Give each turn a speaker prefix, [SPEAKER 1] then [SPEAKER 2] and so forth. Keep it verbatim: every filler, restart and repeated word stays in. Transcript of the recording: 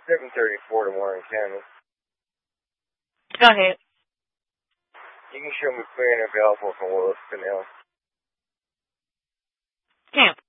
[SPEAKER 1] seven thirty-four to Warren County.
[SPEAKER 2] Go ahead.
[SPEAKER 1] You can show me clear and available from Willis Canal.
[SPEAKER 2] Camp.